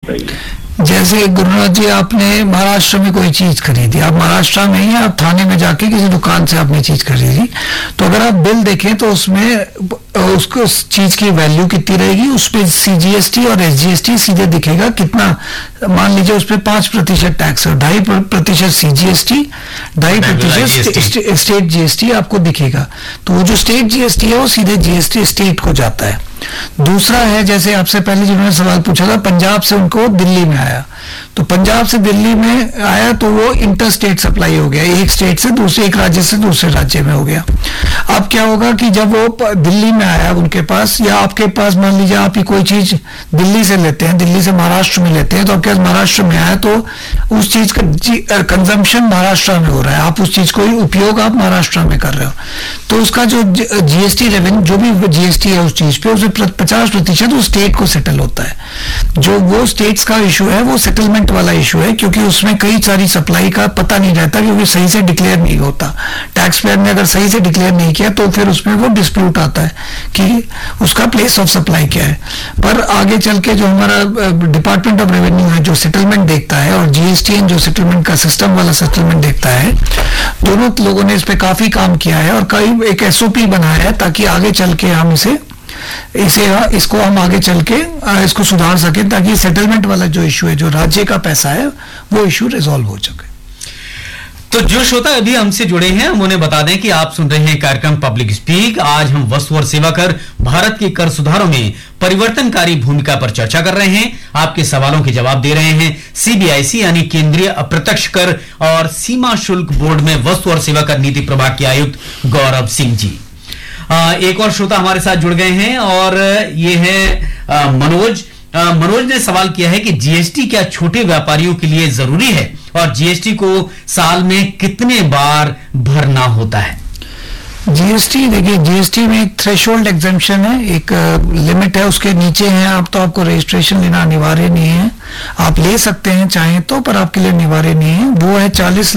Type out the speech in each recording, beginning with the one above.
जैसे गुरुनाथ जी, आपने महाराष्ट्र में कोई चीज खरीदी, आप महाराष्ट्र में ही आप थाने में जाके किसी दुकान से आपने चीज खरीदी, तो अगर आप बिल देखें तो उसमें उसको उस चीज की वैल्यू कितनी रहेगी, उस पर CGST और SGST सीधे दिखेगा कितना। मान लीजिए उस पर 5% टैक्स है, 2.5% CGST, 2.5% स्टेट GST आपको दिखेगा। तो वो जो स्टेट GST है वो सीधे GST स्टेट को जाता है। दूसरा है, जैसे आपसे पहले जिन्होंने सवाल पूछा था, पंजाब से उनको दिल्ली में आया, तो पंजाब से दिल्ली में आया तो वो इंटर स्टेट सप्लाई हो गया, एक स्टेट से दूसरे, एक राज्य से दूसरे राज्य में हो गया। अब क्या होगा कि जब वो दिल्ली में आया उनके पास, या आपके पास मान लीजिए आप ही कोई चीज दिल्ली से लेते हैं, दिल्ली से महाराष्ट्र में लेते हैं, तो आपके पास महाराष्ट्र में आया तो उस चीज का कंजम्पशन महाराष्ट्र में हो रहा है, आप उस चीज को उपयोग आप महाराष्ट्र में कर रहे हो, तो उसका जो GST रेवेन्यू, जो भी GST है उस चीज पे, उसमें 50% वो स्टेट को सेटल होता है। जो वो स्टेट्स का इशू है वो सेटलमेंट वाला इशू है, क्योंकि उसमें कई सारी सप्लाई का पता नहीं रहता, क्योंकि सही से डिक्लेयर नहीं होता। टैक्स पेयर ने अगर सही से डिक्लेयर नहीं किया तो फिर उसमें वो डिस्प्यूट आता है कि उसका प्लेस ऑफ सप्लाई क्या है। पर आगे चल के जो हमारा डिपार्टमेंट ऑफ रेवेन्यू है जो सेटलमेंट देखता है, और GSTN जो सेटलमेंट का सिस्टम वाला सेटलमेंट देखता है, दोनों लोगों ने इस पे काफी काम किया है और कई एक SOP बनाया है ताकि आगे चल के हम इसको हम आगे चल के इसको सुधार सकें, ताकि सेटलमेंट वाला जो इशू है, जो राज्य का पैसा है, वो इशू रिजॉल्व हो सके। तो जो श्रोता अभी हमसे जुड़े हैं हम उन्हें बता दें कि आप सुन रहे हैं कार्यक्रम पब्लिक स्पीक। आज हम वस्तु और सेवा कर, भारत के कर सुधारों में परिवर्तनकारी भूमिका पर चर्चा कर रहे हैं। आपके सवालों के जवाब दे रहे हैं CBIC यानी केंद्रीय अप्रत्यक्ष कर और सीमा शुल्क बोर्ड में वस्तु और सेवा कर नीति प्रभाग के आयुक्त गौरव सिंह जी। एक और श्रोता हमारे साथ जुड़ गए हैं और ये है मनोज ने सवाल किया है कि GST क्या छोटे व्यापारियों के लिए जरूरी है और GST को साल में कितने बार भरना होता है? GST देखिए, GST में एक थ्रेशोल्ड एग्जेम्पशन है, एक लिमिट है, उसके नीचे है आप तो आपको रजिस्ट्रेशन लेना अनिवार्य नहीं है, आप ले सकते हैं चाहें तो, पर आपके लिए अनिवार्य नहीं है। वो है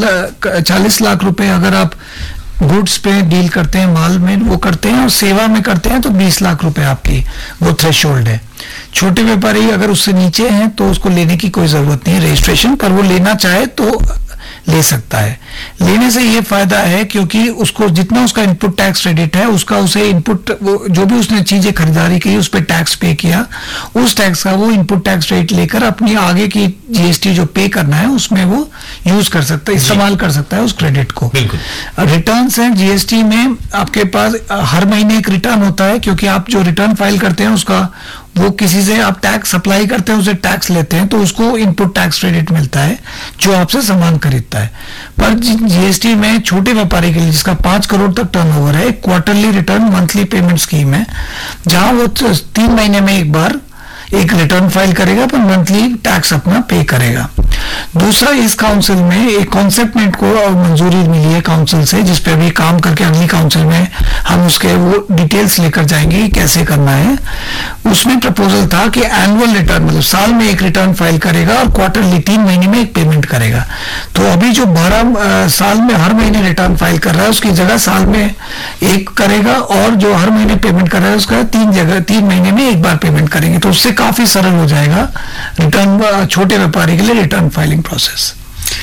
40 लाख रुपए अगर आप गुड्स पे डील करते हैं, माल में वो करते हैं, और सेवा में करते हैं तो 20 लाख रुपए आपकी वो थ्रेशोल्ड है। छोटे व्यापारी अगर उससे नीचे हैं तो उसको लेने की कोई जरूरत नहीं है रजिस्ट्रेशन, पर वो लेना चाहे तो ले सकता है। लेने से ये फायदा है क्योंकि उसको जितना उसका इनपुट टैक्स क्रेडिट है, उसका उसे इनपुट जो भी उसने चीजें खरीदारी की उस पर टैक्स पे किया, उस टैक्स का वो इनपुट टैक्स क्रेडिट लेकर अपनी आगे की GST जो पे करना है उसमें वो यूज कर सकता है, इस्तेमाल कर सकता है उस क्रेडिट को। रिटर्न्स हैं GST में, आपके पास हर महीने एक रिटर्न होता है, क्योंकि आप जो रिटर्न फाइल करते हैं उसका वो किसी से आप टैक्स सप्लाई करते हैं, उसे टैक्स लेते हैं, तो उसको इनपुट टैक्स क्रेडिट मिलता है जो आपसे सामान खरीदता है। पर GST में छोटे व्यापारी के लिए जिसका 5 करोड़ तक टर्नओवर है, quarterly return monthly payment scheme है, जहां वो 3 महीने में एक बार एक रिटर्न फाइल करेगा, पर मंथली टैक्स अपना पे करेगा। दूसरा, इस काउंसिल में एक कॉन्सेप्ट को मंजूरी मिली है काउंसिल से, जिसपे अभी काम करके अगली काउंसिल में हम उसके वो डिटेल्स लेकर जाएंगे कैसे करना है। उसमें प्रपोजल था कि एनुअल रिटर्न, मतलब साल में एक रिटर्न फाइल करेगा और क्वार्टरली 3 महीने में एक पेमेंट करेगा। तो अभी जो 12 साल में हर महीने रिटर्न फाइल कर रहा है उसकी जगह साल में एक करेगा, और जो हर महीने पेमेंट कर रहा है उसका 3 महीने में एक बार पेमेंट करेंगे, तो उससे काफी सरल हो जाएगा रिटर्न, छोटे व्यापारी के लिए रिटर्न फाइलिंग प्रोसेस।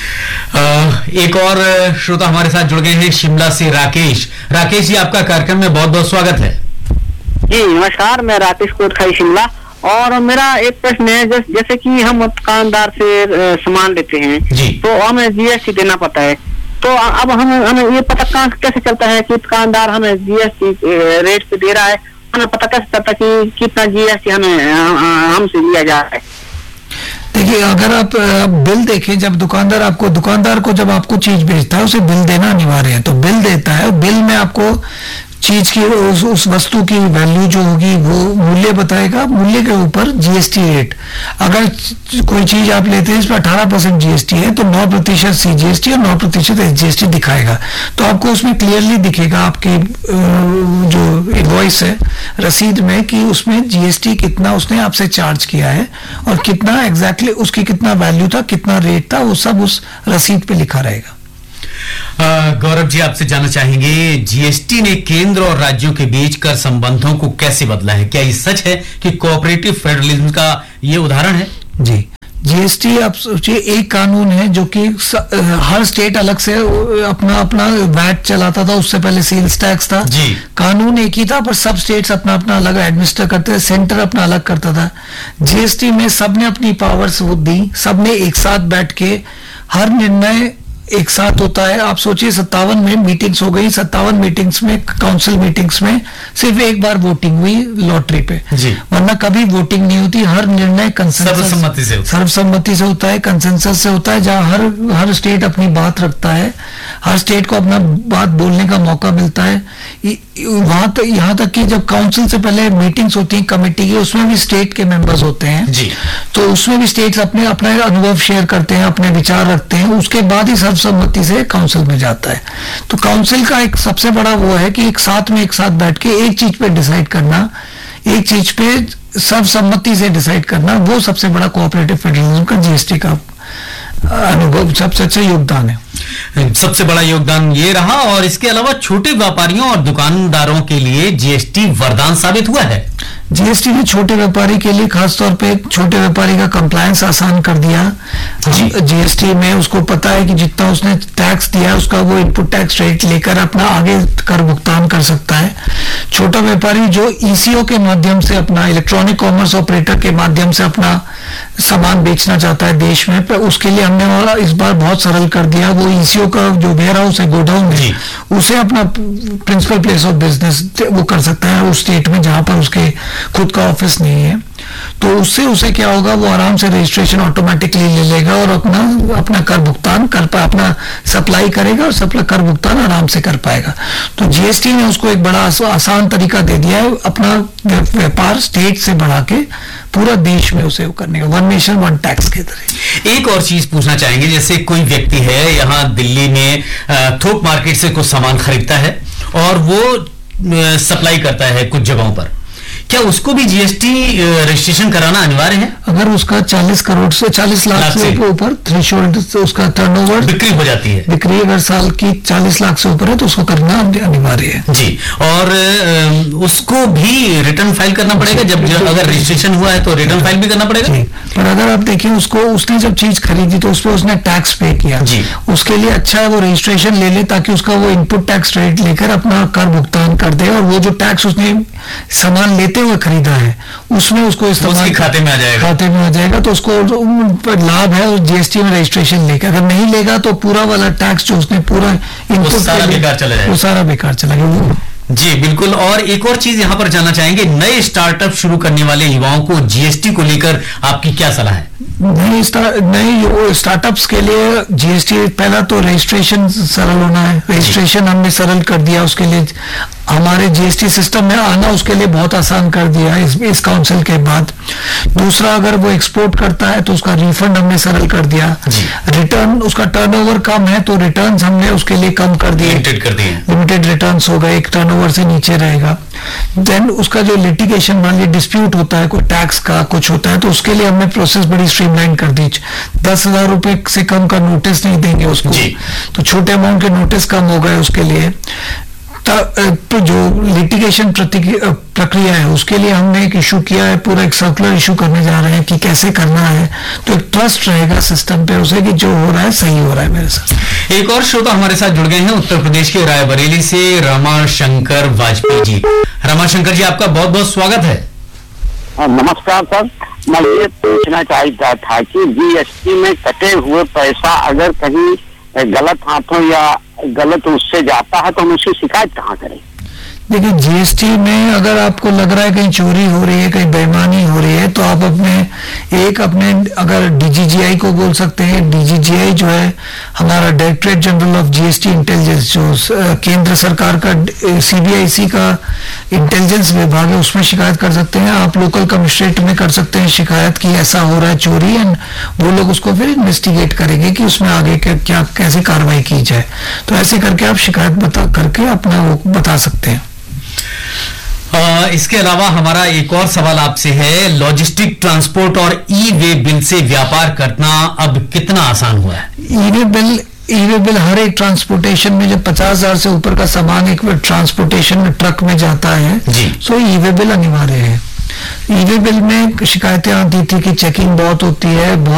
एक और श्रोता हमारे साथ जुड़ गए हैं शिमला से राकेश जी, आपका कार्यक्रम में बहुत बहुत स्वागत है। जी नमस्कार, मैं राकेश कोटखाई शिमला, और मेरा एक प्रश्न है, जैसे कि हम दुकानदार से सामान लेते हैं तो हमें GST देना पड़ता है, तो अब हमें ये पता कैसे चलता है कि दुकानदार हमें GST रेट पे दे रहा है, हमें पता कैसे चलता है कि कितना GST हमसे लिया जा रहा है? देखिए, अगर आप बिल देखें, जब दुकानदार को जब आपको चीज बेचता है उसे बिल देना अनिवार्य है, तो बिल देता है, बिल में आपको चीज की उस वस्तु की वैल्यू जो होगी वो मूल्य बताएगा, मूल्य के ऊपर GST रेट। अगर कोई चीज आप लेते हैं इस पर 18% GST है तो 9% CGST और 9% SGST दिखाएगा, तो आपको उसमें क्लियरली दिखेगा आपकी जो इनवॉइस है रसीद में कि उसमें GST कितना उसने आपसे चार्ज किया है और कितना एग्जैक्टली उसकी कितना वैल्यू था, कितना रेट था, वो सब उस रसीद पे लिखा रहेगा। गौरव जी, आपसे जानना चाहेंगे, GST ने केंद्र और राज्यों के बीच कर संबंधों को कैसे बदला है? क्या ये सच है कि कोऑपरेटिव फेडरलिज्म का ये उदाहरण है? जी, जीएसटी आप सोचिए एक कानून है जो कि हर स्टेट अलग से अपना अपना वैट चलाता था, उससे पहले सेल्स टैक्स था जी। कानून एक ही था पर सब स्टेट्स अपना अपना अलग एडमिनिस्टर करते थे, सेंटर अपना अलग करता था। जीएसटी में सबने अपनी पावर्स दी, सबने एक साथ बैठ के हर निर्णय एक साथ होता है। आप सोचिए 57 में मीटिंग्स हो गई, 57 मीटिंग्स में काउंसिल मीटिंग्स में सिर्फ एक बार वोटिंग हुई लॉटरी पे, वरना कभी वोटिंग नहीं होती। हर निर्णय सर्वसम्मति से होता है, कंसेंसस से होता है, जहां हर स्टेट अपनी बात रखता है, हर स्टेट को अपना बात बोलने का मौका मिलता है। वहां तक यहाँ तक कि जब काउंसिल से पहले मीटिंग्स होती हैं कमेटी की, उसमें भी स्टेट के मेंबर्स होते हैं जी। तो उसमें भी स्टेट्स अपने अपना अनुभव शेयर करते हैं, अपने विचार रखते हैं, उसके बाद ही सर्वसम्मति से काउंसिल में जाता है। तो काउंसिल का एक सबसे बड़ा वो है कि एक साथ बैठ के एक चीज पे डिसाइड करना, एक चीज पे सर्वसम्मति से डिसाइड करना, वो सबसे बड़ा कोऑपरेटिव फेडरलिज्म का जीएसटी का अनुभव सबसे अच्छा योगदान है। सबसे बड़ा योगदान ये रहा। और इसके अलावा छोटे व्यापारियों और दुकानदारों के लिए जीएसटी वरदान साबित हुआ है। जीएसटी ने छोटे व्यापारी के लिए खासतौर पे छोटे व्यापारी का कंप्लायंस आसान कर दिया। जीएसटी में उसको पता है कि जितना उसने टैक्स दिया उसका वो इनपुट टैक्स रेट लेकर अपना आगे कर भुगतान कर सकता है। छोटा व्यापारी जो ईसीओ के माध्यम से अपना इलेक्ट्रॉनिक कॉमर्स ऑपरेटर के माध्यम से अपना सामान बेचना चाहता है देश में, पर उसके लिए हमने इस बार बहुत सरल कर दिया। वो ईसीओ का जो वेयर हाउस है, गोडाउन है, उसे अपना प्रिंसिपल प्लेस ऑफ बिजनेस वो कर सकता है उस स्टेट में जहां पर उसके खुद का ऑफिस नहीं है। तो उससे उसे क्या होगा, वो आराम से रजिस्ट्रेशन ऑटोमेटिकली ले लेगा और अपना कर भुगतान अपना सप्लाई करेगा और कर भुगतान आराम से कर पाएगा। तो जीएसटी ने उसको एक बड़ा आसान तरीका दे दिया है अपना व्यापार स्टेट से बढ़ा के पूरा देश में उसे करने का, वन नेशन वन टैक्स के तरह। एक और चीज पूछना चाहेंगे, जैसे कोई व्यक्ति है यहाँ दिल्ली में थोक मार्केट से कुछ सामान खरीदता है और वो सप्लाई करता है कुछ जगहों पर, क्या उसको भी जीएसटी रजिस्ट्रेशन कराना अनिवार्य है? अगर उसका 40 करोड़ से 40 लाख से ऊपर थ्रेशोल्ड से उसका टर्नओवर बिक्री हो जाती है, बिक्री अगर साल की 40 लाख से ऊपर है तो उसको करना अनिवार्य है जी। और उसको भी रिटर्न फाइल करना पड़ेगा जब अगर रजिस्ट्रेशन हुआ है तो रिटर्न फाइल भी करना पड़ेगा जी। पर अगर आप देखें उसने जब चीज खरीदी तो उस पर उसने टैक्स पे किया जी, उसके लिए अच्छा है वो रजिस्ट्रेशन ले ले ताकि उसका वो इनपुट टैक्स रेट लेकर अपना कर भुगतान कर दे और वो जो टैक्स उसने सामान लेते हुए खरीदा है उसमें उसको इस्तेमाल खाते में आ जाएगा तो उसको लाभ है और जीएसटी में रजिस्ट्रेशन लेकर। अगर नहीं लेगा तो पूरा वाला टैक्स जो उसने पूरा इनपुट वो सारा बेकार चला जाएगा जी बिल्कुल। और एक और चीज यहां पर जानना चाहेंगे, नए स्टार्टअप शुरू करने वाले युवाओं को जीएसटी को लेकर आपकी क्या सलाह है? नए स्टार्टअप्स के लिए जीएसटी पहला तो रजिस्ट्रेशन सरल होना है, रजिस्ट्रेशन हमने सरल कर दिया, उसके लिए हमारे जीएसटी सिस्टम में आना उसके लिए बहुत आसान कर दिया है इस काउंसिल के बाद। दूसरा, अगर वो एक्सपोर्ट करता है तो उसका रिफंड हमने सरल कर दिया। रिटर्न, उसका टर्नओवर कम है तो रिटर्न्स हमने उसके लिए कम कर दिए, लिमिटेड रिटर्न्स होगा, एक टर्नओवर से नीचे रहेगा। देन उसका जो लिटिगेशन मान लीजिए डिस्प्यूट होता है कोई टैक्स का कुछ होता है तो उसके लिए हमने प्रोसेस बड़ी स्ट्रीमलाइन कर दी। 10,000 रुपए से कम का नोटिस नहीं देंगे उसको, तो छोटे अमाउंट के नोटिस कम हो गए उसके लिए। तो जो लिटिगेशन प्रक्रिया है उसके लिए हमने एक इशू किया है, पूरा एक सर्कुलर इशू करने जा रहे हैं कि कैसे करना है, तो एक ट्रस्ट रहेगा सिस्टम पे उसे कि जो हो रहा है सही हो रहा है मेरे साथ। एक और श्रोता हमारे साथ जुड़ गए हैं उत्तर प्रदेश के रायबरेली से रमाशंकर वाजपेयी जी। रमाशंकर जी, आपका बहुत बहुत स्वागत है। नमस्कार सर, मैं ये पूछना चाहता था कि जीएसटी में कटे हुए पैसा अगर कहीं गलत हाथों या गलत उससे जाता है तो हम उसकी शिकायत कहाँ करें? देखिए, जीएसटी में अगर आपको लग रहा है कहीं चोरी हो रही है, कहीं बेईमानी हो रही है, तो आप अपने अगर डीजीजीआई को बोल सकते हैं। डीजीजीआई जो है हमारा directorate general of GST intelligence, जो केंद्र सरकार का सीबीआईसी का इंटेलिजेंस विभाग है, उसमें शिकायत कर सकते हैं। आप लोकल कमिश्नरेट में कर सकते हैं शिकायत कि ऐसा हो रहा है चोरी, एंड वो लोग उसको फिर इन्वेस्टिगेट करेंगे कि उसमें आगे क्या कैसे कार्रवाई की जाए। तो ऐसे करके आप शिकायत करके अपना वो बता सकते हैं। इसके अलावा हमारा एक और सवाल आपसे है, लॉजिस्टिक ट्रांसपोर्ट और ई वे बिल से व्यापार करना अब कितना आसान हुआ है? ई वे बिल हर एक ट्रांसपोर्टेशन में जब 50,000 से ऊपर का सामान एक ट्रांसपोर्टेशन में ट्रक में जाता है तो ई वे बिल अनिवार्य है। ई वे बिल में शिकायतें आती थी कि चेकिंग बहुत होती है,